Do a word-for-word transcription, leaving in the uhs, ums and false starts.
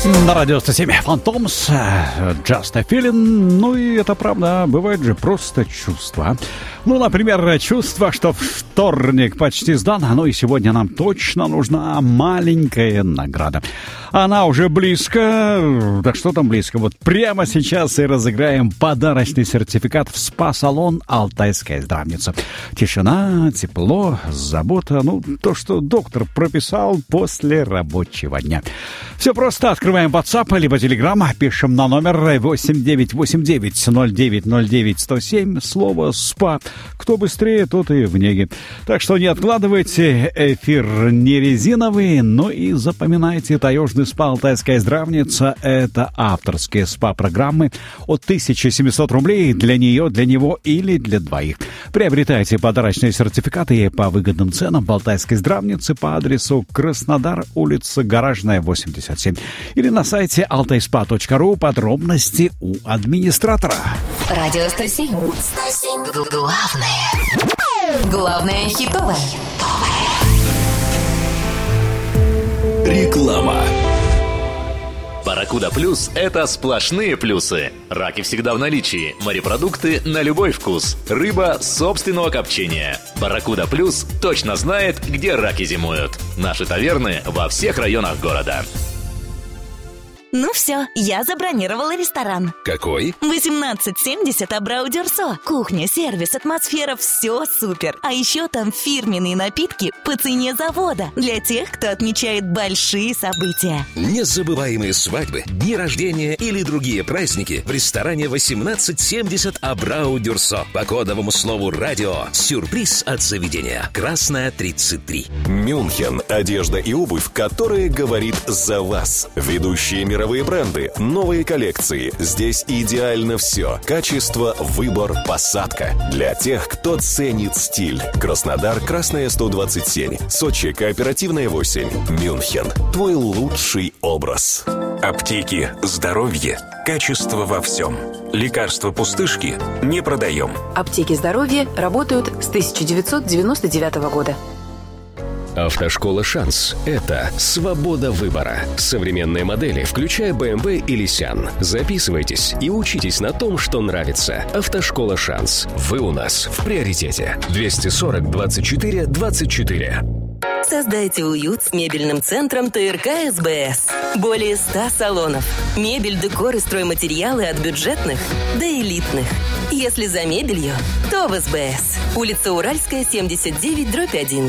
На радио сто семь Фантомс, Just a Feeling. Ну и это правда, бывает же просто чувство. Ну, например, чувство, что вторник почти сдан, ну и сегодня нам точно нужна маленькая награда. Она уже близко, да что там близко, вот прямо сейчас и разыграем подарочный сертификат в спа-салон «Алтайская здравница». Тишина, тепло, забота, ну, то, что доктор прописал после рабочего дня. Все просто, открываем WhatsApp, либо Telegram, пишем на номер восемь девять восемь девять ноль девять ноль девять сто семь, слово «СПА». Кто быстрее, тот и в неге. Так что не откладывайте, эфир не резиновый, но и запоминайте, таежный спа «Алтайская здравница» — это авторские спа-программы от тысяча семьсот рублей для нее, для него или для двоих. Приобретайте подарочные сертификаты по выгодным ценам в «Алтайской здравнице» по адресу Краснодар, улица Гаражная, восемьдесят семь. Или на сайте алтайспа точка ру. Подробности у администратора. Радио сто семь. Главное. Главное хитовое. Реклама. Барракуда Плюс – это сплошные плюсы. Раки всегда в наличии, морепродукты на любой вкус, рыба собственного копчения. Барракуда Плюс точно знает, где раки зимуют. Наши таверны во всех районах города. Ну все, я забронировала ресторан. Какой? восемнадцать семьдесят Абрау Дюрсо. Кухня, сервис, атмосфера, все супер. А еще там фирменные напитки по цене завода. Для тех, кто отмечает большие события. Незабываемые свадьбы, дни рождения или другие праздники в ресторане восемнадцать семьдесят Абрау Дюрсо. По кодовому слову «радио» сюрприз от заведения. Красная тридцать три. Мюнхен. Одежда и обувь, которые говорит за вас. Ведущие мировые Мировые бренды, новые коллекции. Здесь идеально все. Качество, выбор, посадка. Для тех, кто ценит стиль. Краснодар, Красная сто двадцать семь. Сочи, Кооперативная восемь. Мюнхен. Твой лучший образ. Аптеки. Здоровье. Качество во всем. Лекарства пустышки не продаем. Аптеки здоровья работают с тысяча девятьсот девяносто девятого года. Автошкола «Шанс» — это свобода выбора. Современные модели, включая бэ эм вэ и Лисян. Записывайтесь и учитесь на том, что нравится. Автошкола «Шанс». Вы у нас в приоритете. двести сорок двадцать четыре двадцать четыре. Создайте уют с мебельным центром тэ эр ка эс бэ эс. Более ста салонов. Мебель, декор и стройматериалы от бюджетных до элитных. Если за мебелью, то в эс бэ эс. Улица Уральская, семьдесят девять, дробь один.